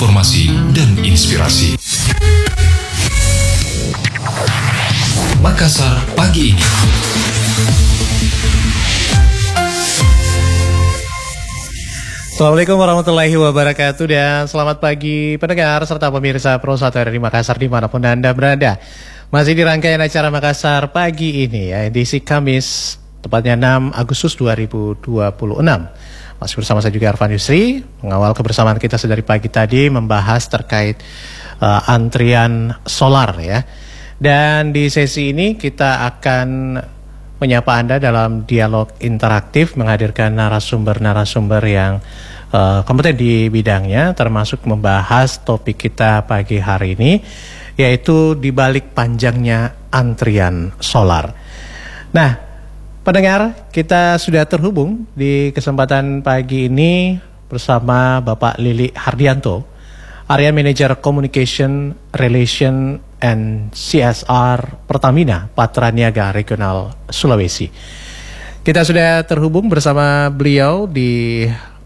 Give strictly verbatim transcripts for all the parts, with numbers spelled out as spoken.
informasi dan inspirasi. Makassar pagi ini. Assalamualaikum warahmatullahi wabarakatuh dan selamat pagi pendengar serta pemirsa Pro satu R R I Makassar dimanapun Anda berada. Masih di rangkaian acara Makassar pagi ini ya, edisi Kamis tepatnya enam Agustus dua ribu dua puluh enam. Masih bersama saya juga Arfan Yusri, mengawal kebersamaan kita sedari pagi tadi membahas terkait uh, antrian solar ya. Dan di sesi ini kita akan menyapa Anda dalam dialog interaktif, menghadirkan narasumber-narasumber yang uh, kompeten di bidangnya, termasuk membahas topik kita pagi hari ini, yaitu di balik panjangnya antrian solar. Nah, pendengar, kita sudah terhubung di kesempatan pagi ini bersama Bapak Lili Hardianto, Area Manager Communication, Relation, and C S R Pertamina Patraniaga Regional Sulawesi. Kita sudah terhubung bersama beliau di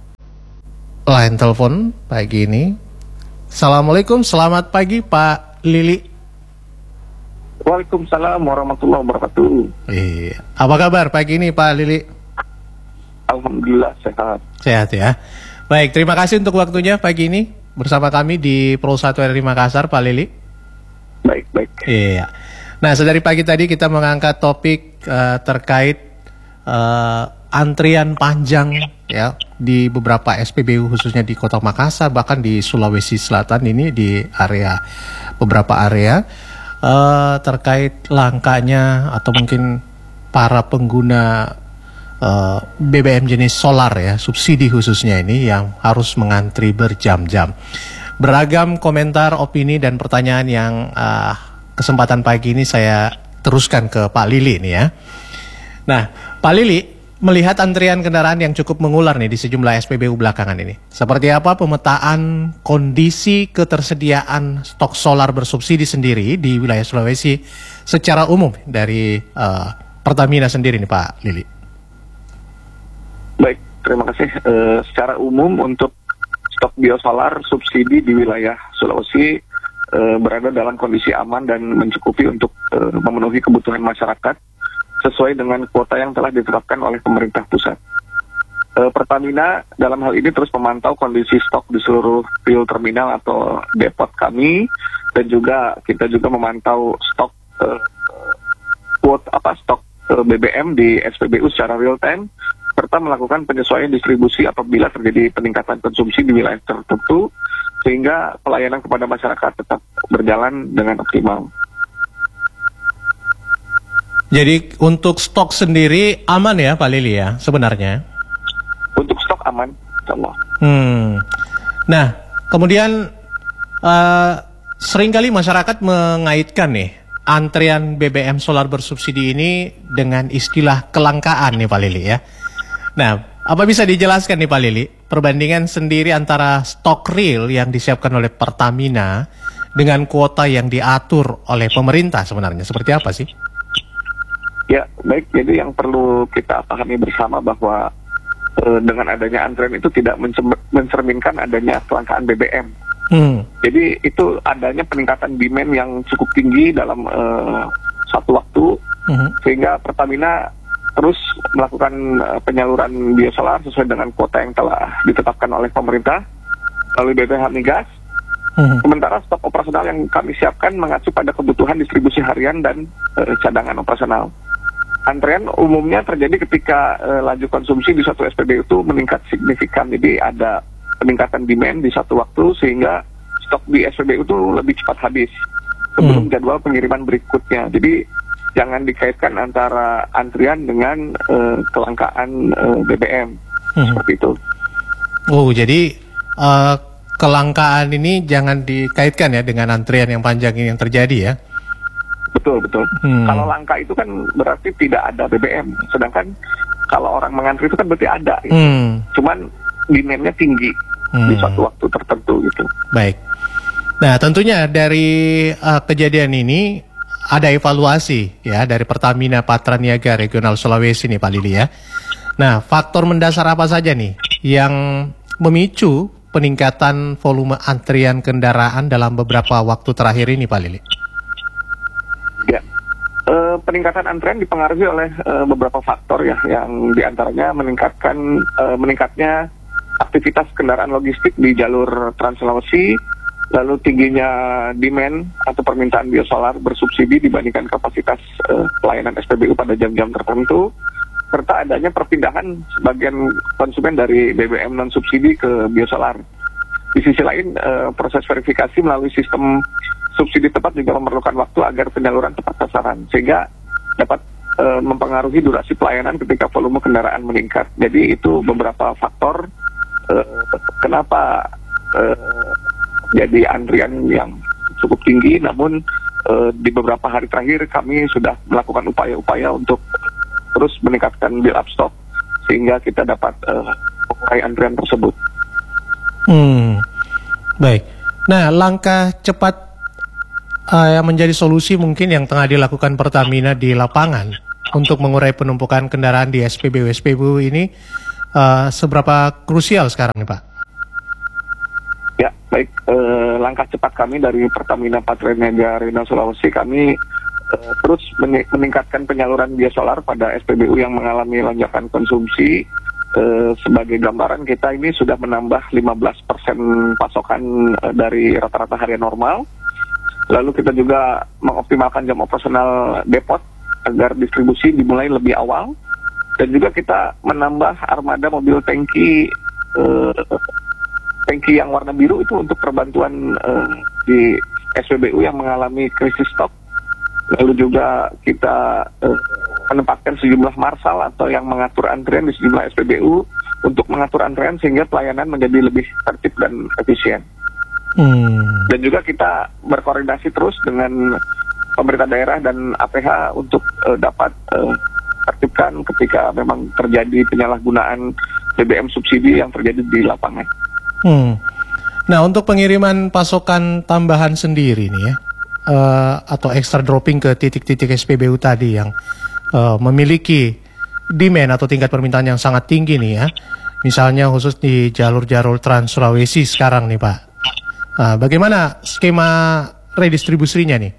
line telepon pagi ini. Assalamualaikum, selamat pagi Pak Lili. Waalaikumsalam warahmatullahi wabarakatuh. Iya. Apa kabar pagi ini Pak Lili? Alhamdulillah sehat. Sehat ya. Baik, terima kasih untuk waktunya pagi ini bersama kami di Pro satu R R I Makassar, Pak Lili. Baik, baik. Iya. Nah, sedari pagi tadi kita mengangkat topik uh, terkait uh, antrian panjang ya di beberapa S P B U khususnya di Kota Makassar, bahkan di Sulawesi Selatan ini di area beberapa area uh, terkait langkanya atau mungkin para pengguna uh, B B M jenis solar ya, subsidi khususnya ini yang harus mengantri berjam-jam. Beragam komentar, opini, dan pertanyaan yang uh, kesempatan pagi ini saya teruskan ke Pak Lili nih ya. Nah, Pak Lili, melihat antrian kendaraan yang cukup mengular nih di sejumlah S P B U belakangan ini, seperti apa pemetaan kondisi ketersediaan stok solar bersubsidi sendiri di wilayah Sulawesi secara umum dari uh, Pertamina sendiri nih Pak Lili? Baik, terima kasih. Uh, secara umum untuk stok biosolar subsidi di wilayah Sulawesi uh, berada dalam kondisi aman dan mencukupi untuk uh, memenuhi kebutuhan masyarakat sesuai dengan kuota yang telah ditetapkan oleh pemerintah pusat. Uh, Pertamina dalam hal ini terus memantau kondisi stok di seluruh real terminal atau depot kami, dan juga kita juga memantau stok uh, kuota apa stok uh, B B M di S P B U secara real time, serta melakukan penyesuaian distribusi apabila terjadi peningkatan konsumsi di wilayah tertentu, sehingga pelayanan kepada masyarakat tetap berjalan dengan optimal. Jadi untuk stok sendiri aman ya Pak Lili ya sebenarnya? Untuk stok aman, insyaallah. Hmm. Nah, kemudian uh, seringkali masyarakat mengaitkan nih antrian B B M solar bersubsidi ini dengan istilah kelangkaan nih Pak Lili ya. Nah, apa bisa dijelaskan nih Pak Lili, perbandingan sendiri antara stok real yang disiapkan oleh Pertamina dengan kuota yang diatur oleh pemerintah sebenarnya seperti apa sih? Ya, baik. Jadi yang perlu kita pahami bersama bahwa e, dengan adanya antrian itu tidak mencerminkan adanya kelangkaan B B M. Hmm. Jadi itu adanya peningkatan demand yang cukup tinggi dalam e, satu waktu, hmm. sehingga Pertamina terus melakukan uh, penyaluran biosolar sesuai dengan kuota yang telah ditetapkan oleh pemerintah melalui B P H Migas. Hmm. Sementara stok operasional yang kami siapkan mengacu pada kebutuhan distribusi harian dan uh, cadangan operasional. Antrian umumnya terjadi ketika uh, laju konsumsi di satu S P B U itu meningkat signifikan. Jadi ada peningkatan demand di satu waktu sehingga stok di S P B U itu lebih cepat habis sebelum hmm. jadwal pengiriman berikutnya. Jadi jangan dikaitkan antara antrian dengan uh, kelangkaan uh, B B M, hmm. seperti itu. Oh, jadi uh, kelangkaan ini jangan dikaitkan ya dengan antrian yang panjang ini yang terjadi ya? Betul, betul. Hmm. Kalau langka itu kan berarti tidak ada B B M, sedangkan kalau orang mengantri itu kan berarti ada. Gitu. Hmm. Cuman demand-nya tinggi hmm. di suatu waktu tertentu gitu. Baik. Nah, tentunya dari uh, kejadian ini ada evaluasi ya dari Pertamina Patraniaga Regional Sulawesi nih Pak Lili ya. Nah, faktor mendasar apa saja nih yang memicu peningkatan volume antrian kendaraan dalam beberapa waktu terakhir ini, Pak Lili? Ya, e, peningkatan antrian dipengaruhi oleh e, beberapa faktor ya, yang diantaranya meningkatkan e, meningkatnya aktivitas kendaraan logistik di jalur Trans Sulawesi, lalu tingginya demand atau permintaan biosolar bersubsidi dibandingkan kapasitas e, pelayanan S P B U pada jam-jam tertentu, serta adanya perpindahan sebagian konsumen dari B B M non subsidi ke biosolar. Di sisi lain, e, proses verifikasi melalui sistem subsidi tepat juga memerlukan waktu agar penyaluran tepat sasaran, sehingga dapat e, mempengaruhi durasi pelayanan ketika volume kendaraan meningkat. Jadi itu beberapa faktor e, kenapa e, jadi antrian yang cukup tinggi, namun e, di beberapa hari terakhir kami sudah melakukan upaya-upaya untuk terus meningkatkan build up stock sehingga kita dapat e, mengurai antrian tersebut. Hmm, baik. Nah, langkah cepat Uh, yang menjadi solusi mungkin yang tengah dilakukan Pertamina di lapangan untuk mengurai penumpukan kendaraan di S P B U-S P B U ini uh, seberapa krusial sekarang nih, Pak? Ya, baik. Uh, langkah cepat kami dari Pertamina Patraniaga Rena Sulawesi, kami uh, terus meningkatkan penyaluran biosolar pada S P B U yang mengalami lonjakan konsumsi. Uh, sebagai gambaran, kita ini sudah menambah lima belas persen pasokan uh, dari rata-rata harian normal. Lalu kita juga mengoptimalkan jam operasional depot agar distribusi dimulai lebih awal. Dan juga kita menambah armada mobil tangki eh, tangki yang warna biru itu untuk perbantuan eh, di S P B U yang mengalami krisis stok. Lalu juga kita eh, menempatkan sejumlah marshal atau yang mengatur antrian di sejumlah S P B U untuk mengatur antrian sehingga pelayanan menjadi lebih tertib dan efisien. Hmm. Dan juga kita berkoordinasi terus dengan pemerintah daerah dan A P H untuk uh, dapat uh, tertibkan ketika memang terjadi penyalahgunaan B B M subsidi yang terjadi di lapangan. Hmm. Nah, untuk pengiriman pasokan tambahan sendiri nih ya, uh, atau extra dropping ke titik-titik S P B U tadi yang uh, memiliki demand atau tingkat permintaan yang sangat tinggi nih ya, misalnya khusus di jalur-jalur Trans Sulawesi sekarang nih, Pak. Nah, bagaimana skema redistribusinya nih?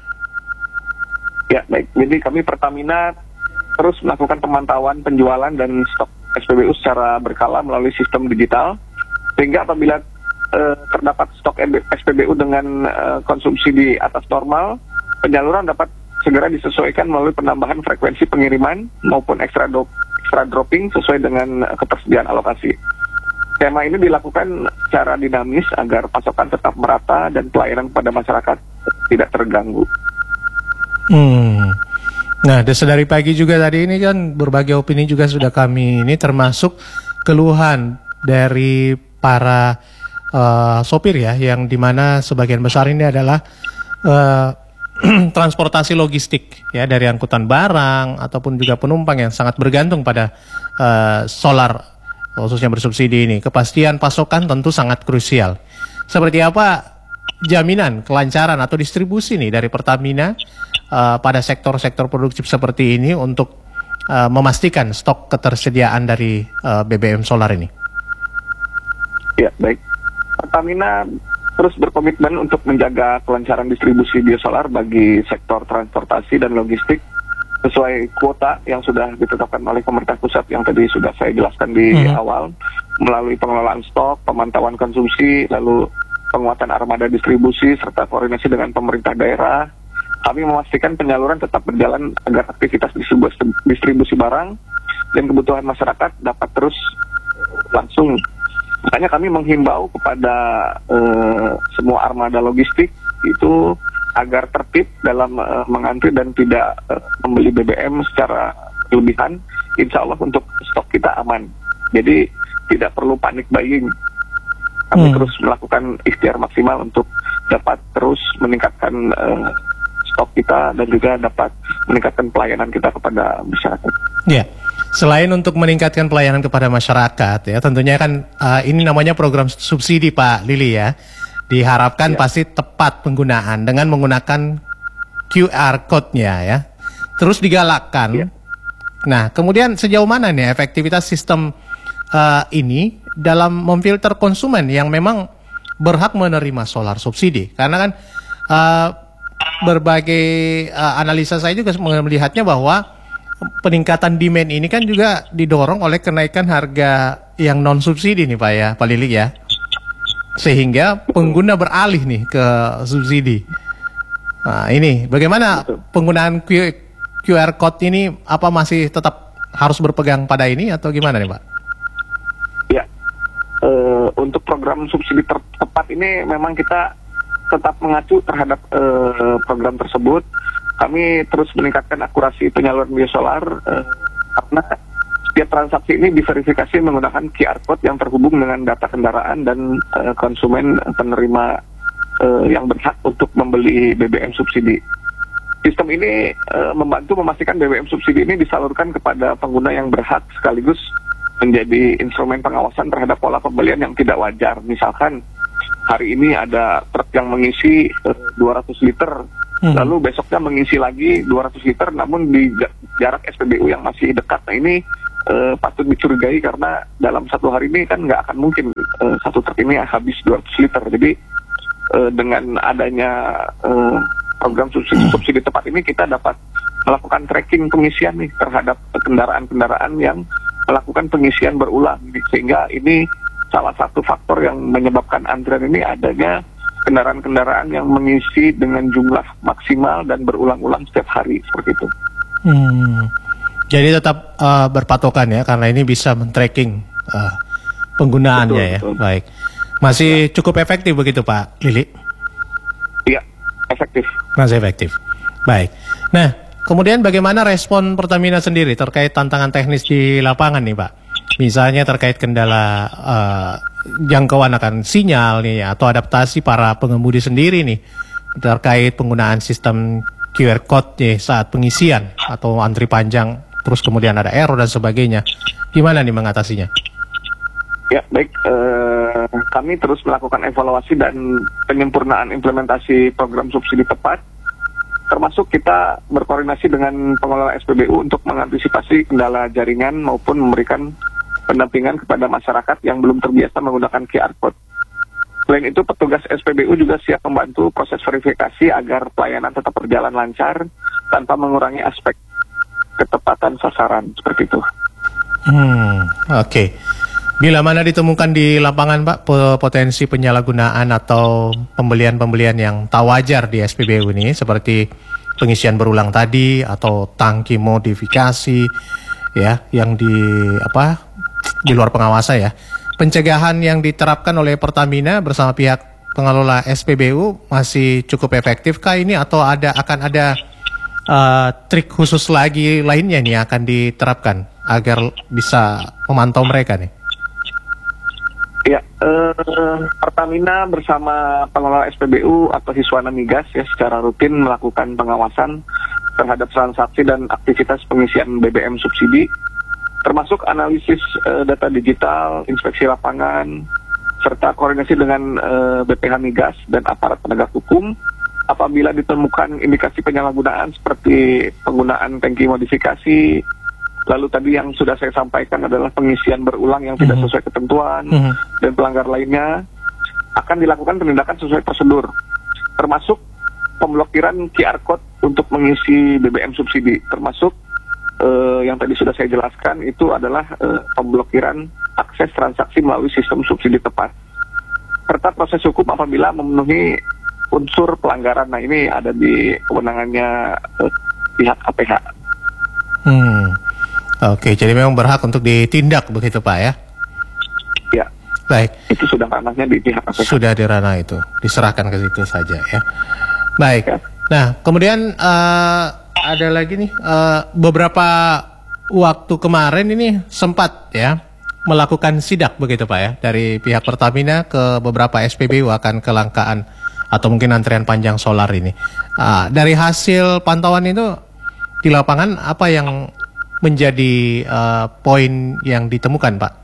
Ya, baik. Jadi kami Pertamina terus melakukan pemantauan penjualan dan stok S P B U secara berkala melalui sistem digital, sehingga apabila eh, terdapat stok S P B U dengan eh, konsumsi di atas normal, penyaluran dapat segera disesuaikan melalui penambahan frekuensi pengiriman maupun extra, do- extra dropping sesuai dengan eh, ketersediaan alokasi. Skema ini dilakukan secara dinamis agar pasokan tetap merata dan pelayanan kepada masyarakat tidak terganggu. Hmm. Nah, dari pagi juga tadi ini kan berbagai opini juga sudah kami ini, termasuk keluhan dari para uh, sopir ya, yang dimana sebagian besar ini adalah uh, transportasi logistik ya, dari angkutan barang ataupun juga penumpang yang sangat bergantung pada uh, solar khususnya bersubsidi ini. Kepastian pasokan tentu sangat krusial. Seperti apa jaminan kelancaran atau distribusi nih dari Pertamina uh, pada sektor-sektor produktif seperti ini untuk uh, memastikan stok ketersediaan dari uh, B B M solar ini? Ya, baik. Pertamina terus berkomitmen untuk menjaga kelancaran distribusi biosolar bagi sektor transportasi dan logistik sesuai kuota yang sudah ditetapkan oleh pemerintah pusat yang tadi sudah saya jelaskan di hmm. awal, melalui pengelolaan stok, pemantauan konsumsi, lalu penguatan armada distribusi, serta koordinasi dengan pemerintah daerah. Kami memastikan penyaluran tetap berjalan agar aktivitas distribusi, distribusi barang dan kebutuhan masyarakat dapat terus langsung. Makanya kami menghimbau kepada uh, semua armada logistik itu agar tertib dalam uh, mengantri dan tidak uh, membeli B B M secara berlebihan. Insya Allah untuk stok kita aman. Jadi tidak perlu panik buying. Kami hmm. terus melakukan ikhtiar maksimal untuk dapat terus meningkatkan uh, stok kita dan juga dapat meningkatkan pelayanan kita kepada masyarakat. Ya, selain untuk meningkatkan pelayanan kepada masyarakat ya, tentunya kan uh, ini namanya program subsidi, Pak Lili ya. Diharapkan ya. Pasti tepat penggunaan dengan menggunakan Q R code-nya ya. Terus digalakkan. Ya. Nah, kemudian sejauh mana nih efektivitas sistem uh, ini dalam memfilter konsumen yang memang berhak menerima solar subsidi? Karena kan uh, berbagai uh, analisa saya juga melihatnya bahwa peningkatan demand ini kan juga didorong oleh kenaikan harga yang non subsidi nih Pak ya, Pak Lilik ya. Sehingga pengguna beralih nih ke subsidi. Nah, ini bagaimana penggunaan Q R code ini, apa masih tetap harus berpegang pada ini atau gimana nih Pak? Ya, uh, untuk program subsidi ter- tepat ini memang kita tetap mengacu terhadap uh, program tersebut. Kami terus meningkatkan akurasi penyaluran biosolar uh, karena setiap transaksi ini diverifikasi menggunakan Q R code yang terhubung dengan data kendaraan dan uh, konsumen penerima uh, yang berhak untuk membeli B B M subsidi. Sistem ini uh, membantu memastikan B B M subsidi ini disalurkan kepada pengguna yang berhak sekaligus menjadi instrumen pengawasan terhadap pola pembelian yang tidak wajar. Misalkan hari ini ada truk yang mengisi uh, dua ratus liter, hmm. lalu besoknya mengisi lagi dua ratus liter namun di jarak S P B U yang masih dekat. Nah ini Uh, patut dicurigai karena dalam satu hari ini kan nggak akan mungkin uh, satu truk ini habis dua ratus liter. Jadi uh, dengan adanya uh, program subsidi, subsidi tepat ini kita dapat melakukan tracking pengisian nih terhadap kendaraan-kendaraan yang melakukan pengisian berulang. Sehingga ini salah satu faktor yang menyebabkan antrian ini adanya kendaraan-kendaraan yang mengisi dengan jumlah maksimal dan berulang-ulang setiap hari seperti itu. Hmm. Jadi tetap uh, berpatokan ya, karena ini bisa men-tracking uh, penggunaannya. Betul, ya. Betul. Baik, masih ya. Cukup efektif begitu Pak Lili? Iya, efektif. Masih efektif. Baik. Nah, kemudian bagaimana respon Pertamina sendiri terkait tantangan teknis di lapangan nih Pak? Misalnya terkait kendala uh, jangkauan akan sinyal nih, atau adaptasi para pengemudi sendiri nih terkait penggunaan sistem Q R code nih saat pengisian atau antri panjang, terus kemudian ada error dan sebagainya. Gimana nih mengatasinya? Ya, baik. Eh, kami terus melakukan evaluasi dan penyempurnaan implementasi program subsidi tepat. Termasuk kita berkoordinasi dengan pengelola S P B U untuk mengantisipasi kendala jaringan maupun memberikan pendampingan kepada masyarakat yang belum terbiasa menggunakan Q R code. Selain itu, petugas S P B U juga siap membantu proses verifikasi agar pelayanan tetap berjalan lancar tanpa mengurangi aspek ketepatan sasaran seperti itu. Hmm, oke. Okay. Bila mana ditemukan di lapangan Pak potensi penyalahgunaan atau pembelian-pembelian yang tak wajar di S P B U ini, seperti pengisian berulang tadi atau tangki modifikasi ya yang di apa di luar pengawasan ya. Pencegahan yang diterapkan oleh Pertamina bersama pihak pengelola S P B U masih cukup efektifkah ini, atau ada akan ada uh, trik khusus lagi lainnya nih yang akan diterapkan agar bisa memantau mereka nih? Ya, eh, Pertamina bersama pengelola S P B U atau Hiswana Migas ya secara rutin melakukan pengawasan terhadap transaksi dan aktivitas pengisian B B M subsidi, termasuk analisis eh, data digital, inspeksi lapangan, serta koordinasi dengan eh, B P H Migas dan aparat penegak hukum apabila ditemukan indikasi penyalahgunaan seperti penggunaan tangki modifikasi. Lalu tadi yang sudah saya sampaikan adalah pengisian berulang yang tidak sesuai ketentuan, uh-huh. dan pelanggar lainnya akan dilakukan penindakan sesuai prosedur, termasuk pemblokiran Q R code untuk mengisi B B M subsidi, termasuk uh, yang tadi sudah saya jelaskan itu adalah uh, pemblokiran akses transaksi melalui sistem subsidi tepat, serta proses hukum apabila memenuhi unsur pelanggaran. Nah ini ada di kewenangannya uh, pihak A P H. Hmm. Oke, jadi memang berhak untuk ditindak begitu Pak ya? Ya. Baik. Itu sudah ranahnya di pihak A P H. Sudah di ranah itu, diserahkan ke situ saja ya. Baik. Ya. Nah, kemudian uh, ada lagi nih uh, beberapa waktu kemarin ini sempat ya melakukan sidak begitu Pak ya dari pihak Pertamina ke beberapa S P B U akan kelangkaan atau mungkin antrian panjang solar ini. Uh, dari hasil pantauan itu di lapangan apa yang menjadi uh, poin yang ditemukan, Pak?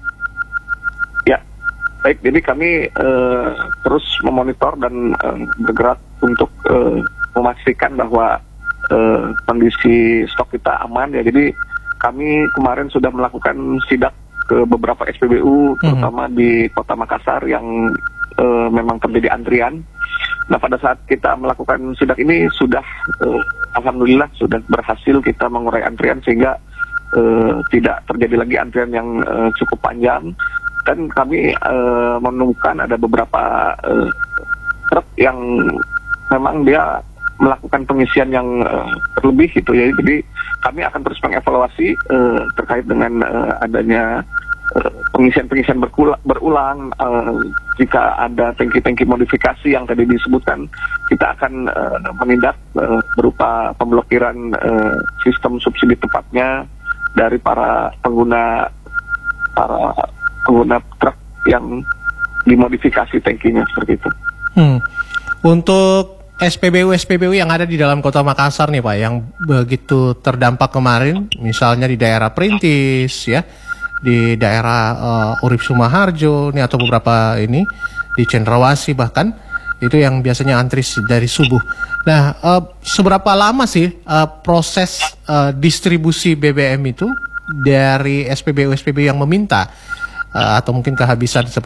Ya, baik. Jadi kami uh, terus memonitor dan uh, bergerak untuk uh, memastikan bahwa uh, kondisi stok kita aman. Ya, jadi kami kemarin sudah melakukan sidak ke beberapa S P B U, terutama mm-hmm. di Kota Makassar yang uh, memang terjadi antrian. Nah, pada saat kita melakukan sidak ini sudah, uh, alhamdulillah sudah berhasil kita mengurai antrian sehingga uh, tidak terjadi lagi antrian yang uh, cukup panjang. Dan kami uh, menemukan ada beberapa uh, truk yang memang dia melakukan pengisian yang uh, berlebih gitu ya. Jadi kami akan terus mengevaluasi uh, terkait dengan uh, adanya pengisian-pengisian berulang, berulang uh, jika ada tangki-tangki modifikasi yang tadi disebutkan, kita akan uh, menindak uh, berupa pemblokiran uh, sistem subsidi tepatnya dari para pengguna para pengguna truk yang dimodifikasi tangkinya seperti itu. Hmm. Untuk S P B U-S P B U yang ada di dalam Kota Makassar nih Pak, yang begitu terdampak kemarin, misalnya di daerah Perintis ya, di daerah uh, Urip Sumaharjo nih, atau beberapa ini di Cendrawasih bahkan, itu yang biasanya antri dari subuh. Nah, uh, seberapa lama sih uh, proses uh, distribusi B B M itu dari S P B U-S P B U yang meminta uh, atau mungkin kehabisan